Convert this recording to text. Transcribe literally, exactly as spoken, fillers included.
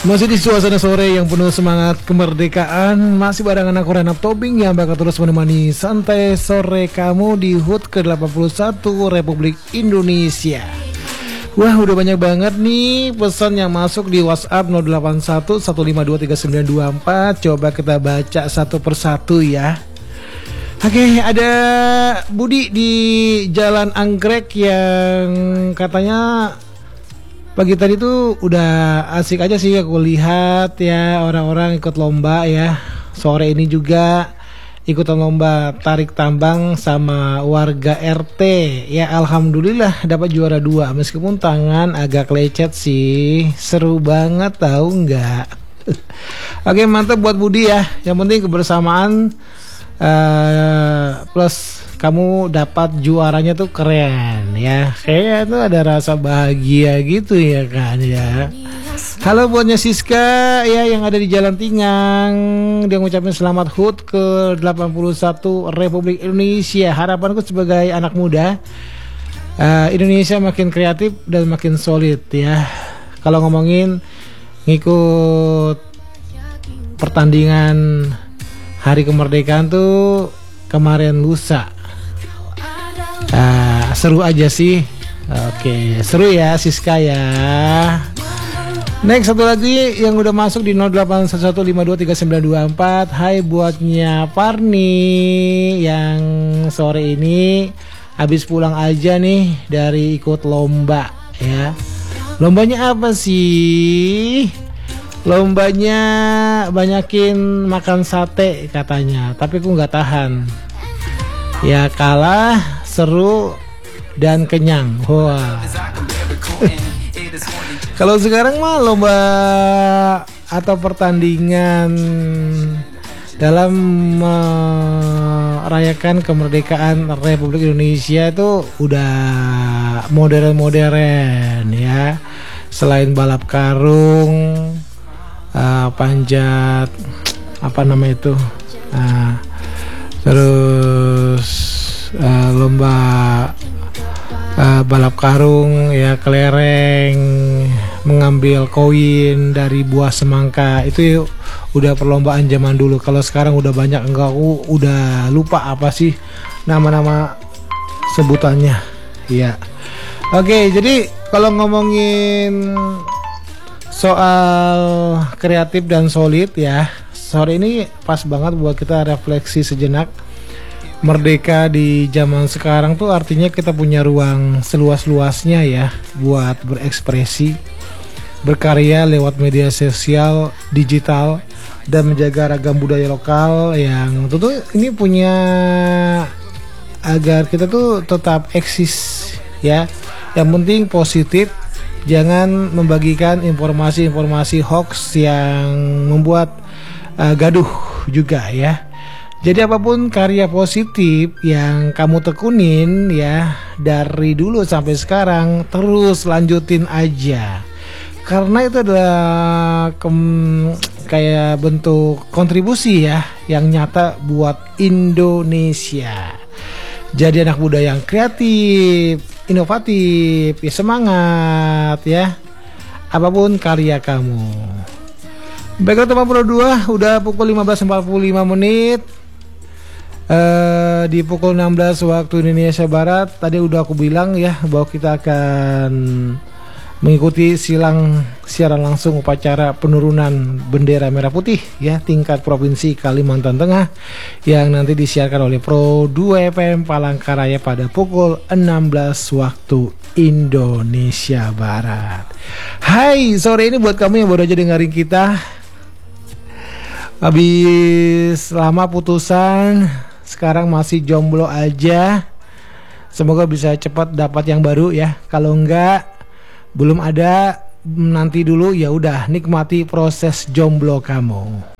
Masih di suasana sore yang penuh semangat kemerdekaan, masih barengan aku Renap Tobing yang bakal terus menemani santai sore kamu di H U T ke delapan puluh satu Republik Indonesia. Wah, udah banyak banget nih pesan yang masuk di WhatsApp nol delapan satu satu lima dua tiga sembilan dua empat. Coba kita baca satu persatu ya. Oke, ada Budi di Jalan Anggrek yang katanya pagi tadi tuh udah asik aja sih aku lihat ya, orang-orang ikut lomba ya. Sore ini juga ikutan lomba tarik tambang sama warga R T ya. Alhamdulillah dapat juara dua, meskipun tangan agak lecet sih. Seru banget tahu nggak? Oke, mantap buat Budi ya. Yang penting kebersamaan uh, plus kamu dapat juaranya tuh keren ya. Kayak tuh ada rasa bahagia gitu ya kan ya. Halo buatnya Siska ya yang ada di Jalan Tingang. Dia ngucapin selamat H U T ke delapan puluh satu Republik Indonesia. Harapanku sebagai anak muda, uh, Indonesia makin kreatif dan makin solid ya. Kalau ngomongin ngikut pertandingan Hari Kemerdekaan tuh kemarin lusa. Uh, seru aja sih. Oke, seru ya Siska ya. Next, satu lagi yang udah masuk di nol delapan satu satu lima dua tiga sembilan dua empat. Hai buatnya Parni yang sore ini habis pulang aja nih dari ikut lomba ya. Lombanya apa sih? Lombanya banyakin makan sate katanya, tapi aku nggak tahan. Ya kalah, seru dan kenyang. Wah. Kalau sekarang mah lomba atau pertandingan dalam merayakan kemerdekaan Republik Indonesia itu udah modern-modern ya. Selain balap karung, uh, panjat apa nama itu, uh, terus uh, lomba uh, balap karung ya, kelereng, mengambil koin dari buah semangka, itu udah perlombaan zaman dulu. Kalau sekarang udah banyak, enggak, aku udah lupa apa sih nama-nama sebutannya ya. Oke, jadi kalau ngomongin soal kreatif dan solid ya, sore ini pas banget buat kita refleksi sejenak. Merdeka di zaman sekarang tuh artinya kita punya ruang seluas-luasnya ya buat berekspresi, berkarya lewat media sosial, digital, dan menjaga ragam budaya lokal yang tentu ini punya agar kita tuh tetap eksis ya. Yang penting positif, jangan membagikan informasi-informasi hoax yang membuat uh, gaduh juga ya. Jadi apapun karya positif yang kamu tekunin ya dari dulu sampai sekarang, terus lanjutin aja. Karena itu adalah kem, kayak bentuk kontribusi ya yang nyata buat Indonesia. Jadi anak muda yang kreatif, inovatif, ya semangat ya. Apapun karya kamu. Baiklah teman Pro dua, udah pukul lima belas empat puluh lima menit. Uh, di pukul enam belas waktu Indonesia Barat. Tadi udah aku bilang ya bahwa kita akan mengikuti silang siaran langsung upacara penurunan bendera merah putih ya tingkat provinsi Kalimantan Tengah yang nanti disiarkan oleh Pro dua F M Palangkaraya pada pukul enam belas waktu Indonesia Barat. Hai, sore ini buat kamu yang baru aja dengerin kita habis lama putusan, sekarang masih jomblo aja, semoga bisa cepat dapat yang baru ya. Kalau enggak, belum ada, nanti dulu ya udah nikmati proses jomblo kamu.